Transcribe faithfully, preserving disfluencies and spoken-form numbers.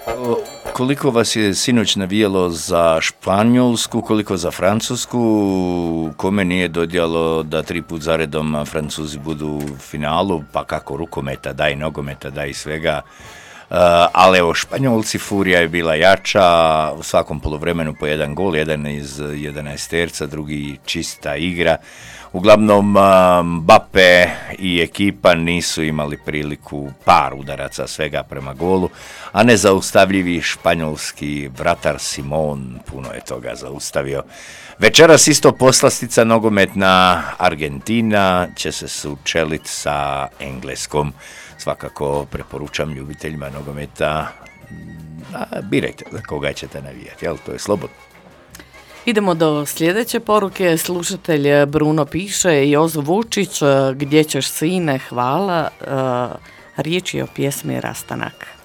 Koliko vas je sinoć navijalo za Španjolsku, koliko za Francusku, kome nije dodjelo da tri put zaredom Francuzi budu u finalu, pa kako rukometa, da i nogometa, da i svega. Uh, ali evo, Španjolci, furija je bila jača, u svakom poluvremenu po jedan gol, jedan iz jedanaesterca, drugi čista igra. Uglavnom, Mbappe i ekipa nisu imali priliku, par udaraca svega prema golu, a nezaustavljivi španjolski vratar Simon puno je toga zaustavio. Večeras isto poslastica nogometna, Argentina će se sučelit sa Engleskom. Svakako preporučam ljubiteljima nogometa, a, birajte za koga ćete navijati, jel, to je slobodno. Idemo do sljedeće poruke. Slušatelj Bruno piše: Jozo Vučić, gdje ćeš sine, hvala. Riječ je o pjesmi Rastanak.